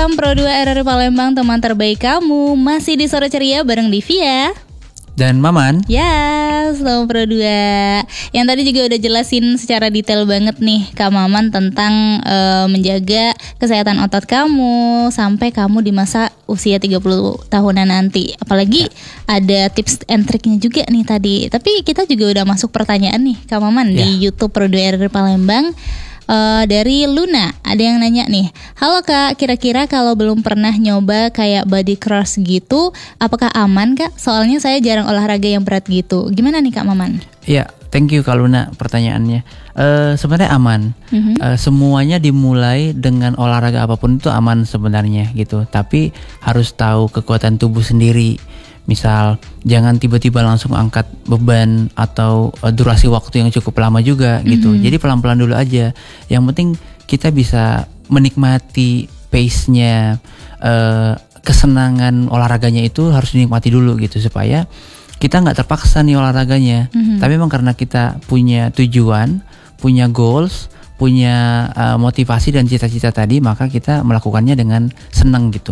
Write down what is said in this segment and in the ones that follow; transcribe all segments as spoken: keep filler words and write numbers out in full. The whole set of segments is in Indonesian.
Salam Pro dua R R Palembang, teman terbaik kamu. Masih di Sore Ceria bareng Divia dan Maman. Ya, selamat Pro dua. Yang tadi juga udah jelasin secara detail banget nih Kak Maman tentang uh, menjaga kesehatan otot kamu sampai kamu di masa usia tiga puluh tahunan nanti. Apalagi ya, ada tips and triknya juga nih tadi. Tapi kita juga udah masuk pertanyaan nih Kak Maman ya, di YouTube Pro dua R R Palembang. Uh, dari Luna, ada yang nanya nih, halo Kak, kira-kira kalau belum pernah nyoba kayak body cross gitu, apakah aman Kak? Soalnya saya jarang olahraga yang berat gitu. Gimana nih Kak Maman? Iya, thank you Kak Luna pertanyaannya. Uh, sebenarnya aman. Mm-hmm. Uh, semuanya dimulai dengan olahraga apapun itu aman sebenarnya gitu. Tapi harus tahu kekuatan tubuh sendiri. Misal jangan tiba-tiba langsung angkat beban atau uh, durasi waktu yang cukup lama juga gitu. Mm-hmm. Jadi pelan-pelan dulu aja. Yang penting kita bisa menikmati pace-nya, uh, kesenangan olahraganya itu harus dinikmati dulu gitu supaya kita nggak terpaksa nih olahraganya. Mm-hmm. Tapi memang karena kita punya tujuan, punya goals, punya uh, motivasi dan cita-cita tadi, maka kita melakukannya dengan senang gitu.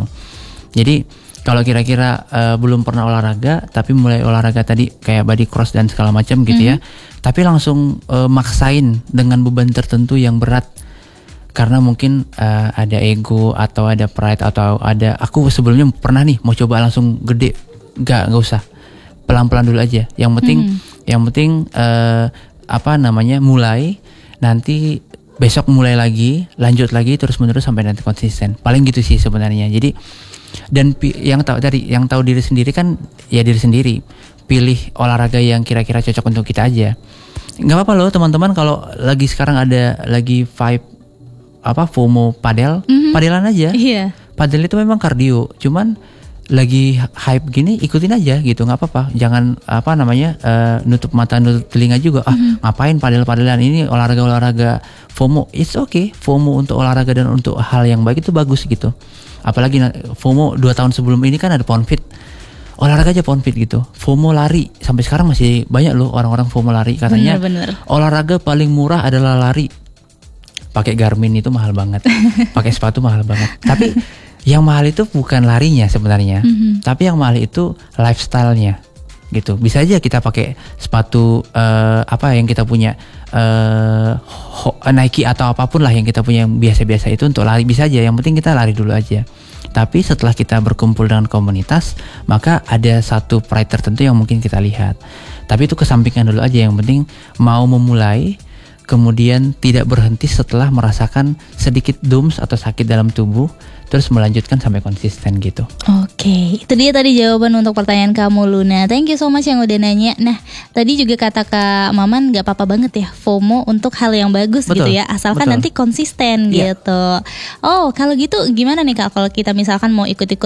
Jadi kalau kira-kira uh, belum pernah olahraga tapi mulai olahraga tadi kayak body cross dan segala macam gitu mm-hmm. ya, tapi langsung uh, maksain dengan beban tertentu yang berat karena mungkin uh, ada ego atau ada pride atau ada aku sebelumnya pernah nih mau coba langsung gede, nggak nggak usah, pelan-pelan dulu aja. Yang penting mm-hmm. yang penting uh, apa namanya mulai, nanti besok mulai lagi, lanjut lagi terus menerus sampai nanti konsisten. Paling gitu sih sebenarnya. Jadi dan pi- yang tahu dari yang tahu diri sendiri kan ya diri sendiri. Pilih olahraga yang kira-kira cocok untuk kita aja. Nggak apa-apa loh teman-teman kalau lagi sekarang ada lagi vibe apa FOMO padel, mm-hmm. padelan aja. Iya. Padel itu memang kardio, cuman lagi hype gini ikutin aja gitu, nggak apa-apa. Jangan apa namanya uh, nutup mata nutup telinga juga. Ah mm-hmm. ngapain padel-padelan, ini olahraga-olahraga FOMO. It's okay, FOMO untuk olahraga dan untuk hal yang baik itu bagus gitu. Apalagi FOMO dua tahun sebelum ini kan ada Pound Fit, olahraga aja Pound Fit gitu. FOMO lari, sampai sekarang masih banyak loh orang-orang FOMO lari. Katanya bener, bener. Olahraga paling murah adalah lari. Pakai Garmin itu mahal banget, pakai sepatu mahal banget. Tapi yang mahal itu bukan larinya sebenarnya, mm-hmm. tapi yang mahal itu lifestyle-nya gitu. Bisa aja kita pakai sepatu uh, apa yang kita punya, uh, Nike atau apapun lah yang kita punya yang biasa-biasa itu untuk lari, bisa aja. Yang penting kita lari dulu aja. Tapi setelah kita berkumpul dengan komunitas, maka ada satu pride tertentu yang mungkin kita lihat. Tapi itu kesampingkan dulu aja. Yang penting mau memulai, kemudian tidak berhenti setelah merasakan sedikit dums atau sakit dalam tubuh, terus melanjutkan sampai konsisten gitu. Oke, itu dia tadi jawaban untuk pertanyaan kamu Luna. Thank you so much yang udah nanya. Nah, tadi juga kata Kak Maman gak apa-apa banget ya FOMO untuk hal yang bagus. Betul, gitu ya, asalkan betul. Nanti konsisten yeah. gitu. Oh, kalau gitu gimana nih Kak kalau kita misalkan mau ikut-ikut